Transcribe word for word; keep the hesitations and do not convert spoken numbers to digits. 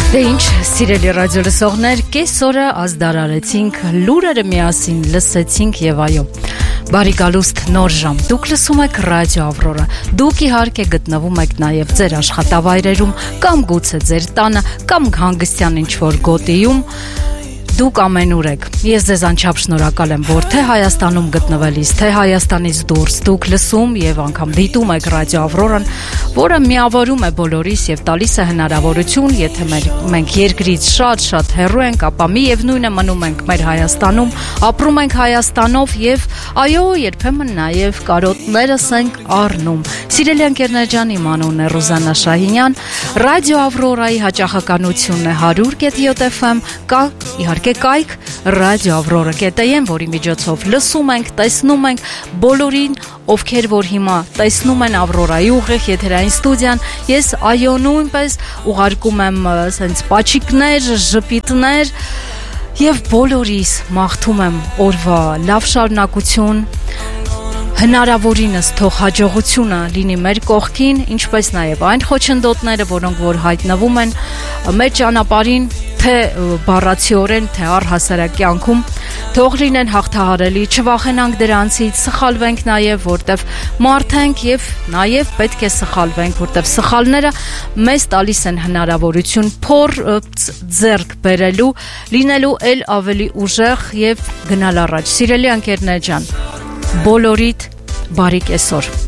Դե ինչ, սիրելի ռադիո լսողներ, կեսօրը ազդարարեցինք, լուրերը միասին լսեցինք եւ այո, բարի գալուստ նոր ժամ, դուք լսում եք ռադիո Ավրորա, դուք իհարկե գտնվում եք նաեւ ձեր աշխատավայրերում, կամ գուցե ձեր տանը, կամ հանգստյան ինչ-որ գոտիում, դուք ամենուր եք, ես ձեզ անչափ շնորհակալ եմ, որ թե Հայաստանում գտնվելիս, թե Հայաստանից դուրս դուք լսում եւ անգամ դիտում եք ռադիո Ավրորան, որը միավորում է բոլորիս եւ տալիս է հնարավորություն, եթե մենք երկրից շատ-շատ հեռու ենք, ապա միևնույնը մնում ենք մեր Հայաստանում, ապրում ենք Հայաստանով եւ այո, երբեմն նաեւ կարոտներս ենք առնում։ Սիրելի ընկերներ ջան, իմ անունն է Ռուզաննա Շահինյան, ռադիո Ավրորայի հաճախականությունն է one hundred point seven F M, կա իհարկե կայք ռադիո Ավրորա կետ am, որի միջոցով լսում ենք, տեսնում ենք բոլորին, ովքեր որ հիմա տեսնում են Ավրորայի ուղիղ եթերային ստուդիան, ես այո նույնպես ուղարկում եմ սենց պաչիկներ, ժպիտներ եւ բոլորիս մաղթում եմ օրվա լավ շարունակություն, հնարավորինս թող հաջողությունը լինի մեր կողքին, ինչպես նաև այն խոչընդոտները, որոնք որ հայտնվում են մեր ճանապարհին, թե բառացիորեն, թե առհասարակ կյանքում, թող լինեն հաղթահարելի, չվախենանք դրանցից, սխալվենք նաև, որտեվ մարդ ենք եւ նաև պետք է սխալվենք, որտեվ սխալները մեզ տալիս են հնարավորություն փոր ձեռք բերելու, լինելու ել ավելի ուժեղ եւ գնալ առաջ։ Սիրելի ընկերներ ջան, բոլորիդ բարի կեսօր։